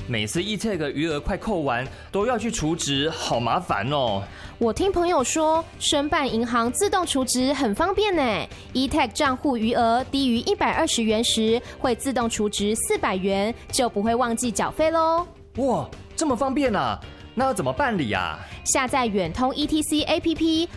每次 eTag 余额快扣完，都要去储值，好麻烦哦。 我听朋友说，申办银行自动储值很方便呢。eTag 账户余额低于120元时，会自动储值400元，就不会忘记缴费喽。 哇，这么方便啊！那要怎么办理啊？ 下载远通 ETC APP